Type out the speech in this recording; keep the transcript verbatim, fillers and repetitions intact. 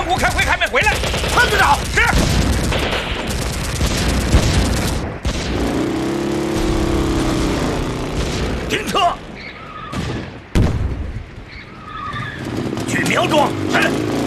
午开会还没回来， 快去找！ 是。 停车！去苗庄。是。